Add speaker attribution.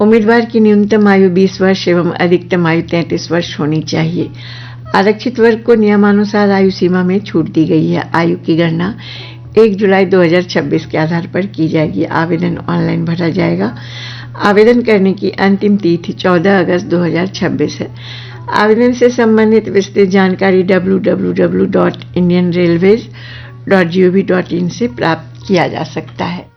Speaker 1: उम्मीदवार की न्यूनतम आयु 20 वर्ष एवं अधिकतम आयु 33 वर्ष होनी चाहिए। आरक्षित वर्ग को नियमानुसार आयु सीमा में छूट दी गई है। आयु की गणना 1 जुलाई 2026 के आधार पर की जाएगी। आवेदन ऑनलाइन भरा जाएगा। आवेदन करने की अंतिम तिथि 14 अगस्त 2026 है। आवेदन से संबंधित विस्तृत जानकारी www.indianrailways.gov.in से प्राप्त किया जा सकता है।